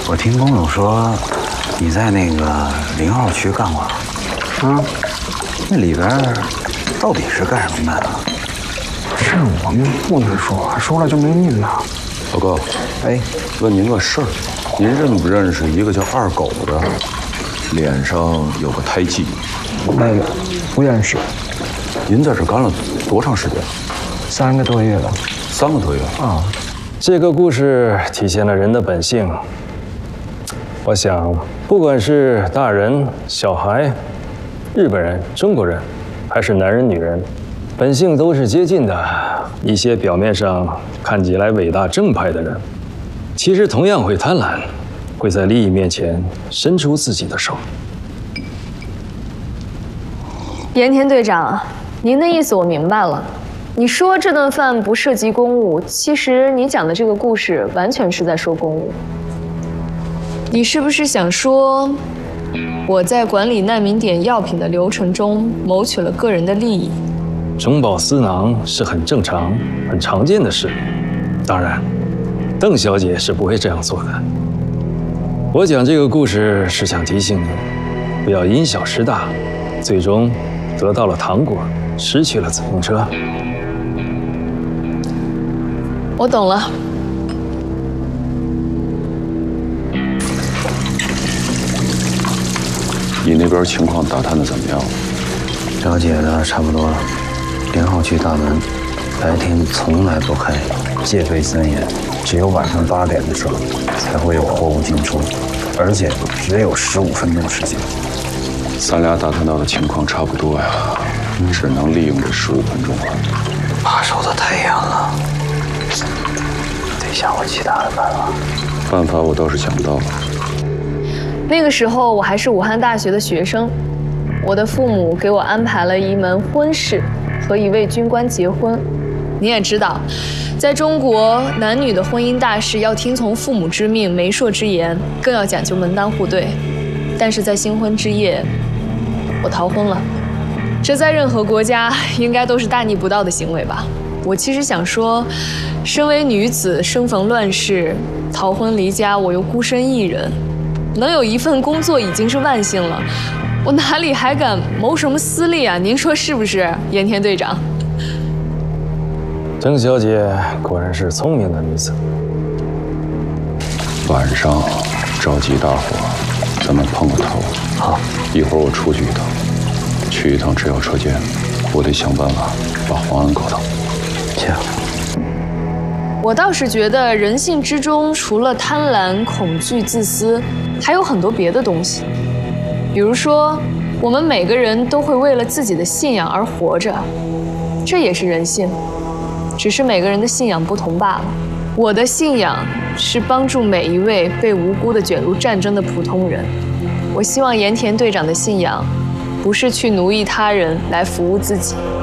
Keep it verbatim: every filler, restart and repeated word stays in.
我听龚总说，你在那个零号区干过。啊？那里边到底是干什么的？ 这我们不能说，说了就没命了。 老高， 哎， 问您个事儿，您认不认识一个叫二狗的，脸上有个胎记？ 那个不认识。 您在这干了多长时间？ 三个多月了。 三个多月啊。 这个故事体现了人的本性。我想，不管是大人、小孩、日本人、中国人，还是男人、女人，本性都是接近的。一些表面上看起来伟大正派的人，其实同样会贪婪，会在利益面前伸出自己的手。 盐田队长，您的意思我明白了。你说这顿饭不涉及公务，其实你讲的这个故事完全是在说公务。你是不是想说，我在管理难民点药品的流程中谋取了个人的利益？ 中饱私囊是很正常、很常见的事。当然，邓小姐是不会这样做的。我讲这个故事是想提醒你，不要因小失大，最终得到了糖果，失去了自行车。 我懂了。 你那边情况打探的怎么样？ 了解的差不多了。零号区大门白天从来不开，戒备森严，只有晚上八点的时候才会有货物进出，而且只有十五分钟时间。 咱俩打探到的情况差不多呀，只能利用这十五分钟了。 把守的太严了，得想我其他的办法。 办法我倒是想到了。 那个时候我还是武汉大学的学生，我的父母给我安排了一门婚事，和一位军官结婚。你也知道，在中国，男女的婚姻大事要听从父母之命、媒妁之言，更要讲究门当户对。但是在新婚之夜，我逃婚了。这在任何国家应该都是大逆不道的行为吧？我其实想说，身为女子，生逢乱世，逃婚离家，我又孤身一人，能有一份工作已经是万幸了。我哪里还敢谋什么私利啊？您说是不是，盐田队长？ 邓小姐果然是聪明的女子。 晚上召集大伙，咱们碰个头。 好， 一会儿我出去一趟，去一趟制药车间，我得想办法把黄安搞到。 行。 我倒是觉得人性之中，除了贪婪、恐惧、自私，还有很多别的东西。比如说，我们每个人都会为了自己的信仰而活着，这也是人性，只是每个人的信仰不同罢了。我的信仰是帮助每一位被无辜的卷入战争的普通人。我希望盐田队长的信仰，不是去奴役他人来服务自己。